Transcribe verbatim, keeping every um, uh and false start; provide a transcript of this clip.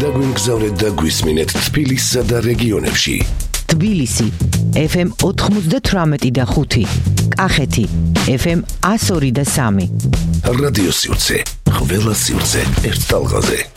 დაგვიმგზავრეთ და გვისმინეთ თბილისსა და რეგიონებში. თბილისი ეფ ემ ოთხმოცდათვრამეტი და ხუთი, კახეთი ეფ ემ ათს ორი და სამი. რადიო სივრცე, ყველა სივრცე ერთ ტალღაზე.